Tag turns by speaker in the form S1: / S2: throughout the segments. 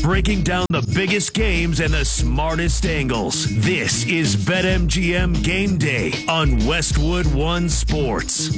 S1: breaking down the biggest games and the smartest angles. This is BetMGM Game Day on Westwood One Sports.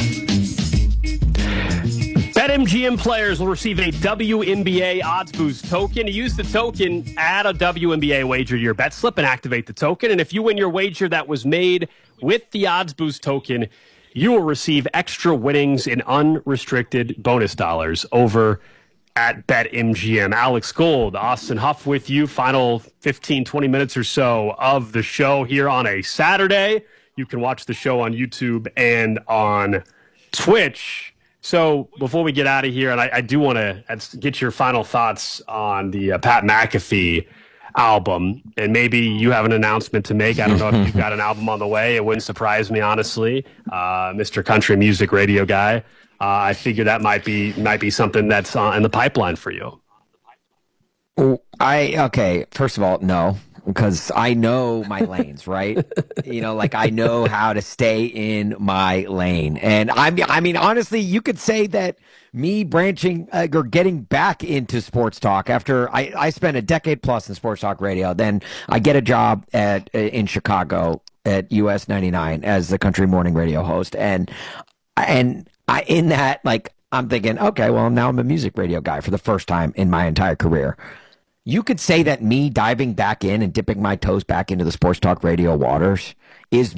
S2: BetMGM players will receive a WNBA Odds Boost token. To use the token, add a WNBA wager to your bet slip and activate the token. And if you win your wager that was made with the Odds Boost token, you will receive extra winnings in unrestricted bonus dollars over at BetMGM. Alex Gold, Austin Huff with you. Final 15, 20 minutes or so of the show here on a Saturday. You can watch the show on YouTube and on Twitch. So before we get out of here, and I do want to get your final thoughts on the Pat McAfee album, and maybe you have an announcement to make. I don't know if you've got an album on the way. It wouldn't surprise me, honestly, Mr. Country Music Radio guy. I figure that might be something that's in the pipeline for you.
S3: Okay, first of all, no. Because I know my lanes, right? I know how to stay in my lane. And I mean, honestly, you could say that me branching or getting back into sports talk after I spent a decade plus in sports talk radio. Then I get a job in Chicago at US 99 as the country morning radio host. And I'm thinking, okay, well, now I'm a music radio guy for the first time in my entire career. You could say that me diving back in and dipping my toes back into the sports talk radio waters is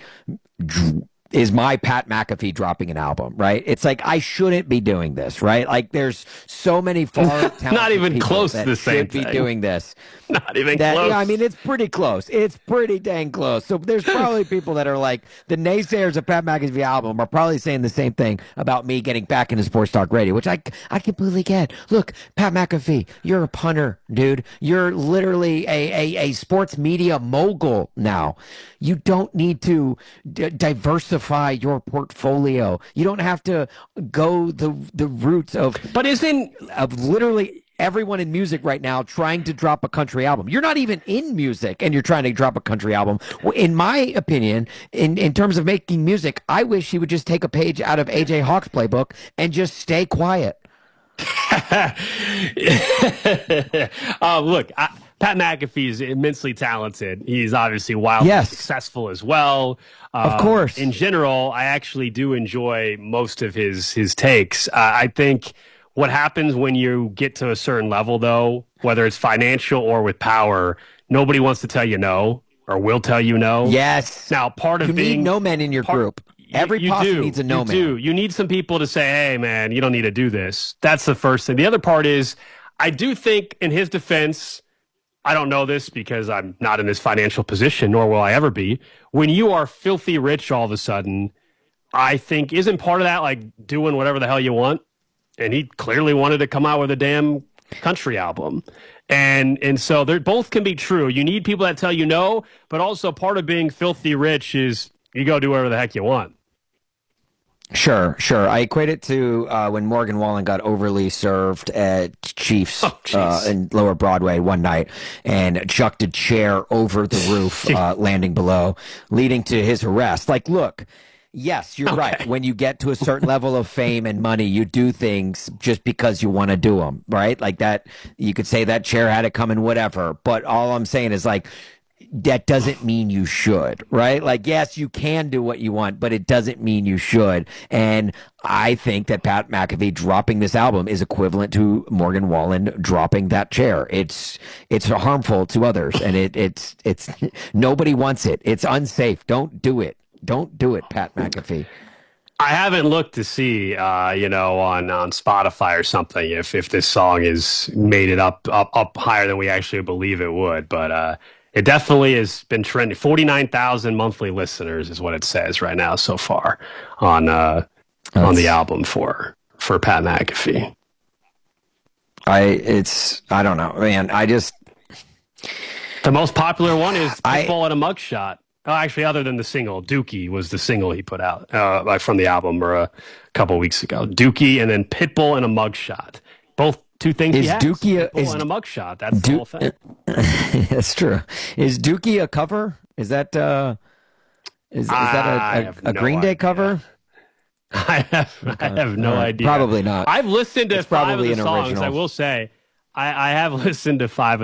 S3: my Pat McAfee dropping an album, right? It's like I shouldn't be doing this, right? Like there's so many far talented
S2: not even
S3: people
S2: close
S3: that
S2: to the same
S3: should
S2: thing.
S3: Be doing this.
S2: Not even close.
S3: Yeah, I mean, it's pretty close. It's pretty dang close. So there's probably people that are like the naysayers of Pat McAfee album are probably saying the same thing about me getting back into sports talk radio, which I completely get. Look, Pat McAfee, you're a punter, dude. You're literally a sports media mogul now. You don't need to diversify your portfolio. You don't have to go the roots of literally everyone in music right now trying to drop a country album. You're not even in music and you're trying to drop a country album. In my opinion, in terms of making music, I wish he would just take a page out of AJ Hawk's playbook and just stay quiet.
S2: Look, Pat McAfee is immensely talented. He's obviously wildly successful as well.
S3: Of course.
S2: In general, I actually do enjoy most of his takes. I think what happens when you get to a certain level, though, whether it's financial or with power, nobody wants to tell you no or will tell you no.
S3: Yes.
S2: Now, part of
S3: you need no men in your group. Every posse needs a no man.
S2: You need some people to say, hey, man, you don't need to do this. That's the first thing. The other part is, I do think in his defense, I don't know this because I'm not in this financial position, nor will I ever be. When you are filthy rich all of a sudden, I think isn't part of that like doing whatever the hell you want? And he clearly wanted to come out with a damn country album. And so they both can be true. You need people that tell you no, but also part of being filthy rich is you go do whatever the heck you want.
S3: Sure. I equate it to when Morgan Wallen got overly served at Chiefs in Lower Broadway one night and chucked a chair over the roof, landing below, leading to his arrest. Like, look, yes, you're right. When you get to a certain level of fame and money, you do things just because you want to do them, right? Like that, you could say that chair had it coming, whatever. But all I'm saying is like, that doesn't mean you should, right? Like, yes, you can do what you want, but it doesn't mean you should. And I think that Pat McAfee dropping this album is equivalent to Morgan Wallen dropping that chair. It's harmful to others, and it's nobody wants it. It's unsafe. Don't do it. Don't do it, Pat McAfee.
S2: I haven't looked to see, on Spotify or something if this song is made it up higher than we actually believe it would, but it definitely has been trending. 49,000 monthly listeners is what it says right now so far on the album for Pat McAfee.
S3: I don't know, man.
S2: The most popular one is Pitbull and a Mugshot. Oh, actually, other than the single, Dookie was the single he put out from the album a couple weeks ago. Dookie and then Pitbull and a Mugshot. Both two things he has. Pitbull and a Mugshot. That's the whole thing.
S3: That's true. Is Dookie a cover? Is that a Green Day cover?
S2: I have no idea.
S3: Probably not.
S2: I've listened to 5 of the songs.
S3: Original.
S2: I will say, I have listened to 5